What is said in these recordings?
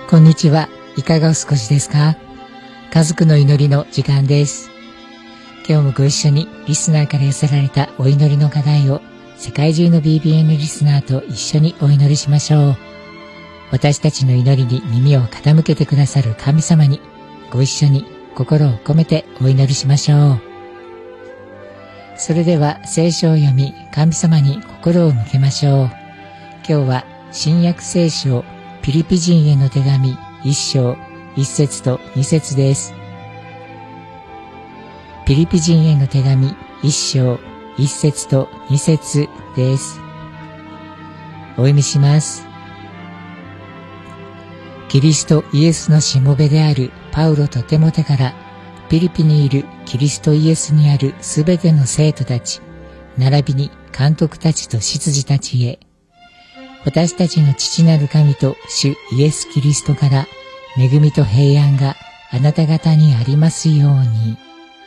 こんにちは。いかがお過ごしですか？家族の祈りの時間です。今日もご一緒にリスナーから寄せられたお祈りの課題を世界中の BBN リスナーと一緒にお祈りしましょう。私たちの祈りに耳を傾けてくださる神様にご一緒に心を込めてお祈りしましょう。それでは聖書を読み、神様に心を向けましょう。今日は新約聖書ピリピ人への手紙1章1節と2節です。ピリピ人への手紙1章1節と2節です。お読みします。キリストイエスのしもべであるパウロとテモテからピリピにいるキリストイエスにあるすべての生徒たち、並びに監督たちと執事たちへ、私たちの父なる神と主イエス・キリストから恵みと平安があなた方にありますように。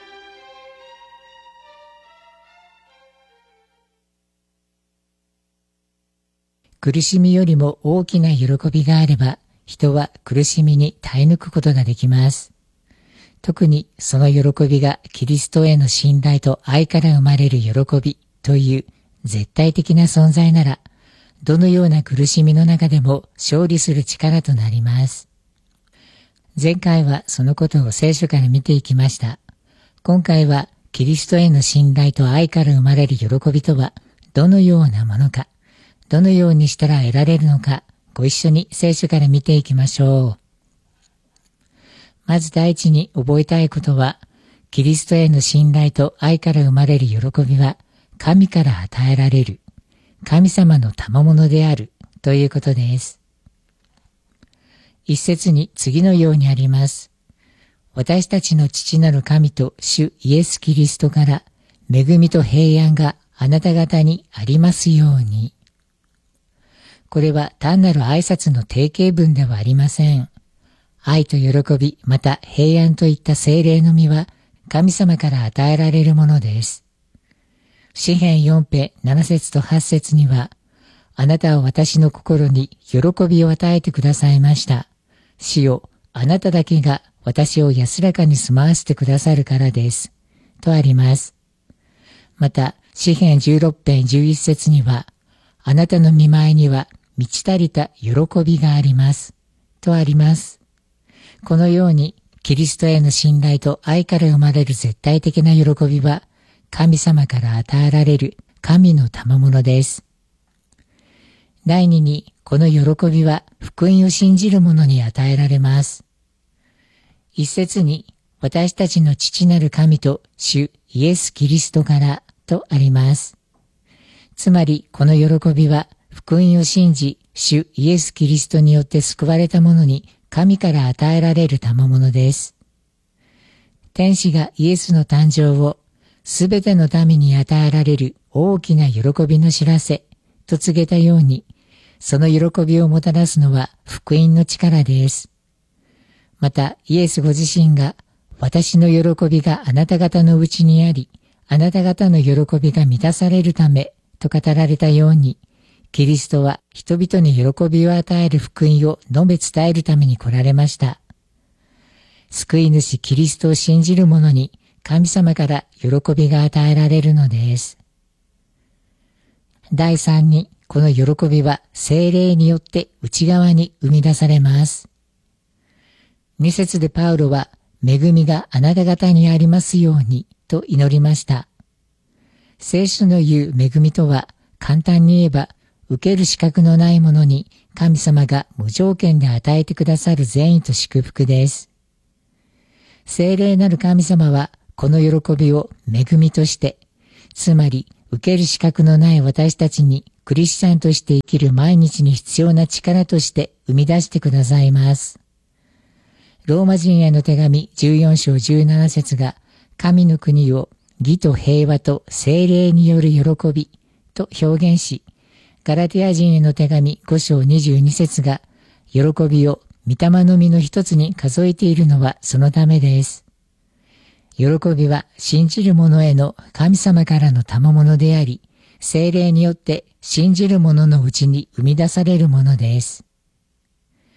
苦しみよりも大きな喜びがあれば、人は苦しみに耐え抜くことができます。特にその喜びがキリストへの信頼と愛から生まれる喜びという絶対的な存在なら、どのような苦しみの中でも勝利する力となります。前回はそのことを聖書から見ていきました。今回はキリストへの信頼と愛から生まれる喜びとはどのようなものか、どのようにしたら得られるのか、ご一緒に聖書から見ていきましょう。まず第一に覚えたいことは、キリストへの信頼と愛から生まれる喜びは神から与えられる。神様の賜物であるということです。一節に次のようにあります。私たちの父なる神と主イエス・キリストから恵みと平安があなた方にありますように。これは単なる挨拶の定型文ではありません。愛と喜び、また平安といった聖霊の実は神様から与えられるものです。詩編4編7節と8節には、あなたは私の心に喜びを与えてくださいました。主よ、あなただけが私を安らかに住まわせてくださるからです。とあります。また、詩編16編11節には、あなたの御前には満ち足りた喜びがあります。とあります。このように、キリストへの信頼と愛から生まれる絶対的な喜びは、神様から与えられる神の賜物です。第二に、この喜びは福音を信じる者に与えられます。一節に、私たちの父なる神と主イエス・キリストからとあります。つまり、この喜びは福音を信じ、主イエス・キリストによって救われた者に神から与えられる賜物です。天使がイエスの誕生をすべての民に与えられる大きな喜びの知らせと告げたように、その喜びをもたらすのは福音の力です。また、イエスご自身が、私の喜びがあなた方のうちにあり、あなた方の喜びが満たされるためと語られたように、キリストは人々に喜びを与える福音を述べ伝えるために来られました。救い主キリストを信じる者に、神様から喜びが与えられるのです。第三に、この喜びは聖霊によって内側に生み出されます。二節でパウロは、恵みがあなた方にありますようにと祈りました。聖書の言う恵みとは、簡単に言えば、受ける資格のない者に神様が無条件で与えてくださる善意と祝福です。聖霊なる神様は、この喜びを恵みとして、つまり受ける資格のない私たちにクリスチャンとして生きる毎日に必要な力として生み出してくださいます。ローマ人への手紙14章17節が神の国を義と平和と聖霊による喜びと表現し、ガラティア人への手紙5章22節が喜びを御霊の実の一つに数えているのはそのためです。喜びは信じる者への神様からの賜物であり、聖霊によって信じる者のうちに生み出されるものです。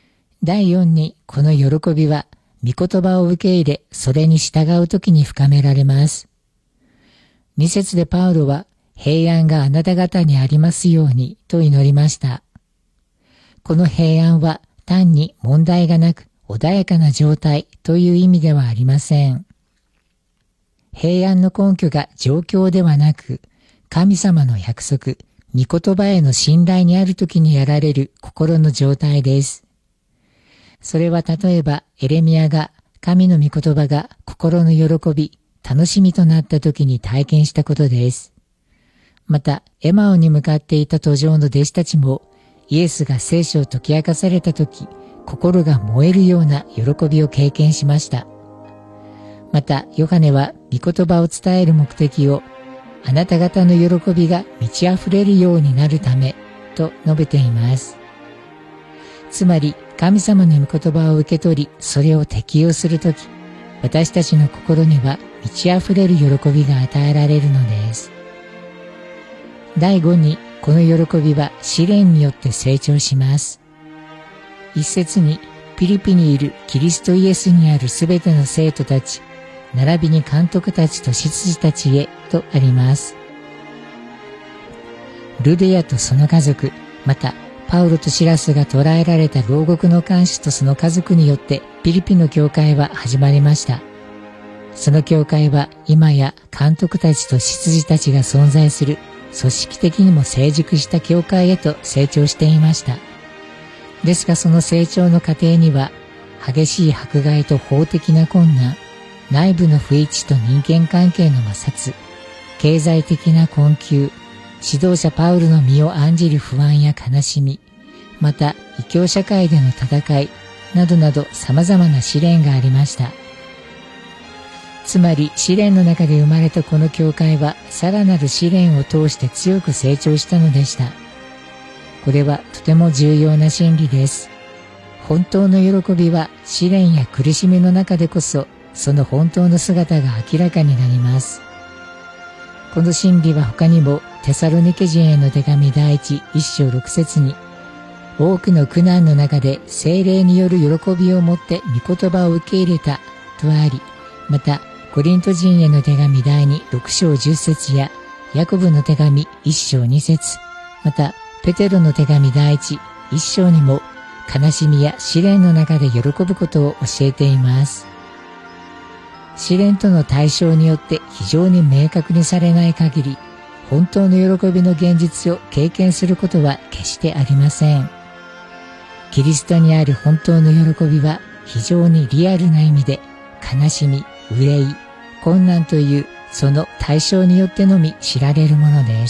第4に、この喜びは、御言葉を受け入れ、それに従うときに深められます。2節でパウロは、平安があなた方にありますように、と祈りました。この平安は、単に問題がなく、穏やかな状態という意味ではありません。平安の根拠が状況ではなく、神様の約束、御言葉への信頼にあるときにやられる心の状態です。それは例えばエレミヤが神の御言葉が心の喜び、楽しみとなったときに体験したことです。また、エマオに向かっていた途上の弟子たちも、イエスが聖書を解き明かされたとき、心が燃えるような喜びを経験しました。また、ヨハネは御言葉を伝える目的を、あなた方の喜びが満ち溢れるようになるため、と述べています。つまり、神様の御言葉を受け取り、それを適用するとき、私たちの心には満ち溢れる喜びが与えられるのです。第5に、この喜びは試練によって成長します。一節に、ピリピにいるキリストイエスにあるすべての生徒たち、並びに監督たちと執事たちへとあります。ルデヤとその家族、またパウロとシラスが捕らえられた牢獄の看守とその家族によってピリピの教会は始まりました。その教会は今や監督たちと執事たちが存在する組織的にも成熟した教会へと成長していました。ですがその成長の過程には激しい迫害と法的な困難、内部の不一致と人間関係の摩擦、経済的な困窮、指導者パウルの身を案じる不安や悲しみ、また異教社会での戦いなどなど様々な試練がありました。つまり試練の中で生まれたこの教会はさらなる試練を通して強く成長したのでした。これはとても重要な真理です。本当の喜びは試練や苦しみの中でこそその本当の姿が明らかになります。この真理は他にもテサロニケ人への手紙第1章6節に多くの苦難の中で聖霊による喜びをもって御言葉を受け入れたとあり、またコリント人への手紙第2 6章10節やヤコブの手紙1章2節、またペテロの手紙第1章にも悲しみや試練の中で喜ぶことを教えています。試練との対象によって非常に明確にされない限り、本当の喜びの現実を経験することは決してありません。キリストにある本当の喜びは非常にリアルな意味で悲しみ、憂い、困難というその対象によってのみ知られるものです。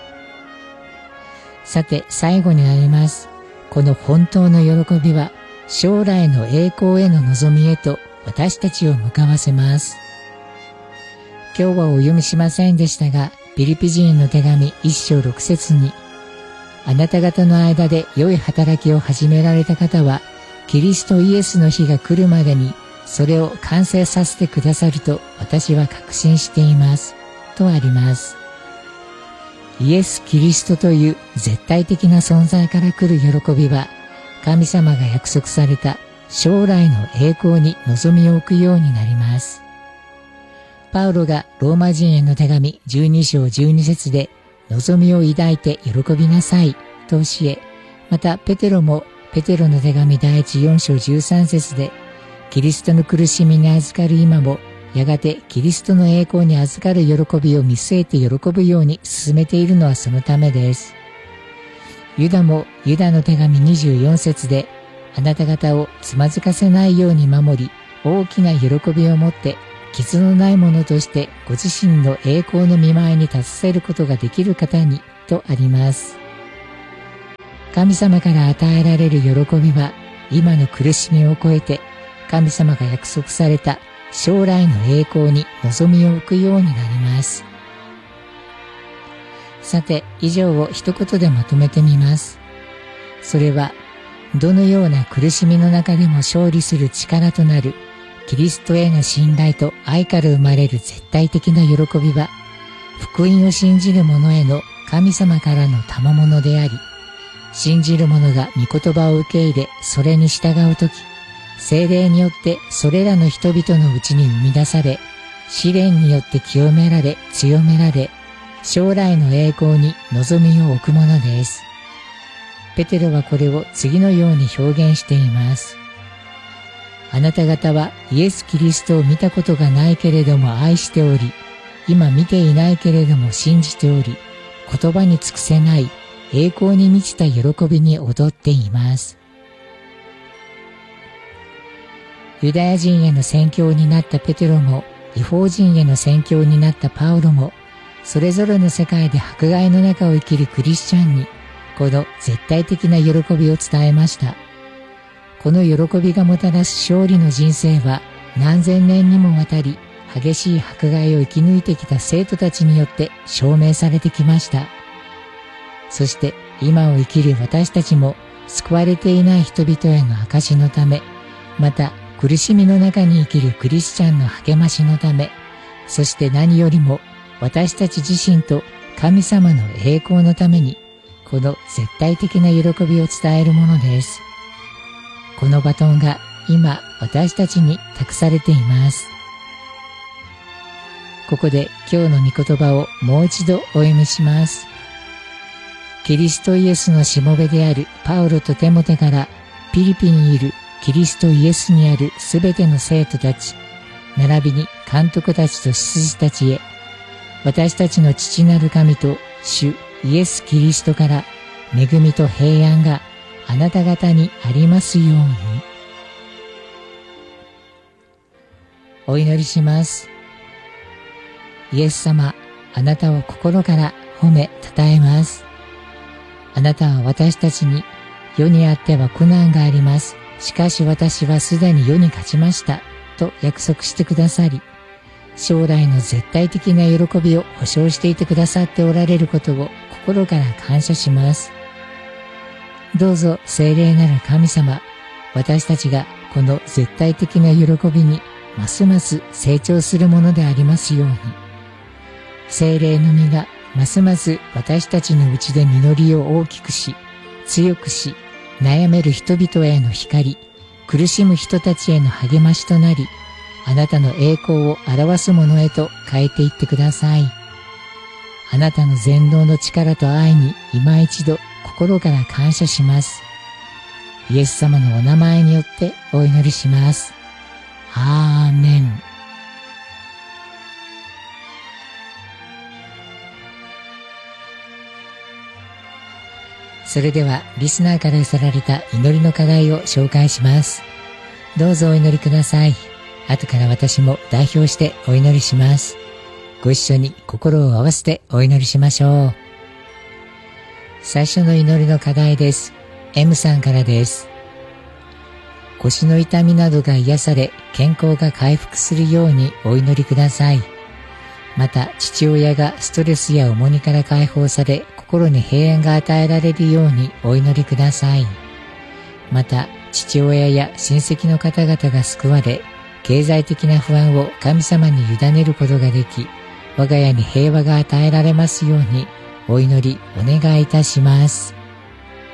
さて最後になります。この本当の喜びは将来の栄光への望みへと私たちを向かわせます。今日はお読みしませんでしたが、ピリピ人の手紙1章6節に、あなた方の間で良い働きを始められた方は、キリストイエスの日が来るまでにそれを完成させてくださると私は確信しています。とあります。イエス・キリストという絶対的な存在から来る喜びは、神様が約束された将来の栄光に望みを置くようになります。パウロがローマ人への手紙12章12節で望みを抱いて喜びなさいと教え、またペテロもペテロの手紙第4章13節でキリストの苦しみに預かる今もやがてキリストの栄光に預かる喜びを見据えて喜ぶように進めているのはそのためです。ユダもユダの手紙24節であなた方をつまずかせないように守り、大きな喜びを持って傷のないものとしてご自身の栄光の見舞いに立たせることができる方にとあります。神様から与えられる喜びは今の苦しみを超えて神様が約束された将来の栄光に望みを置くようになります。さて、以上を一言でまとめてみます。それは、どのような苦しみの中でも勝利する力となるキリストへの信頼と愛から生まれる絶対的な喜びは、福音を信じる者への神様からの賜物であり、 信じる者が御言葉を受け入れ、それに従うとき、聖霊によってそれらの人々のうちに生み出され、試練によって清められ、強められ、将来の栄光に望みを置くものです。ペテロはこれを次のように表現しています。あなた方はイエス・キリストを見たことがないけれども愛しており、今見ていないけれども信じており、言葉に尽くせない栄光に満ちた喜びに踊っています。ユダヤ人への宣教になったペテロも、異邦人への宣教になったパウロも、それぞれの世界で迫害の中を生きるクリスチャンに、この絶対的な喜びを伝えました。この喜びがもたらす勝利の人生は、何千年にもわたり、激しい迫害を生き抜いてきた生徒たちによって証明されてきました。そして今を生きる私たちも救われていない人々への証のため、また苦しみの中に生きるクリスチャンの励ましのため、そして何よりも私たち自身と神様の栄光のために、この絶対的な喜びを伝えるものです。このバトンが今私たちに託されています。ここで今日の御言葉をもう一度お読みします。キリストイエスのしもべであるパウロとテモテからピリピにいるキリストイエスにあるすべての生徒たち、並びに監督たちと執事たちへ、私たちの父なる神と主イエス・キリストから恵みと平安があなた方にありますように。お祈りします。イエス様、あなたを心から褒めたたえます。あなたは私たちに、世にあっては苦難があります。しかし私はすでに世に勝ちました。と約束してくださり、将来の絶対的な喜びを保証していてくださっておられることを心から感謝します。どうぞ聖霊なる神様、私たちがこの絶対的な喜びにますます成長するものでありますように。聖霊の実がますます私たちのうちで実りを大きくし、強くし、悩める人々への光、苦しむ人たちへの励ましとなり、あなたの栄光を表すものへと変えていってください。あなたの全能の力と愛に今一度心から感謝します。イエス様のお名前によってお祈りします。アーメン。それではリスナーから寄せられた祈りの課題を紹介します。どうぞお祈りください。後から私も代表してお祈りします。ご一緒に心を合わせてお祈りしましょう。最初の祈りの課題です。M さんからです。腰の痛みなどが癒され、健康が回復するようにお祈りください。また、父親がストレスや重荷から解放され、心に平安が与えられるようにお祈りください。また、父親や親戚の方々が救われ、経済的な不安を神様に委ねることができ、我が家に平和が与えられますようにお祈りお願いいたします。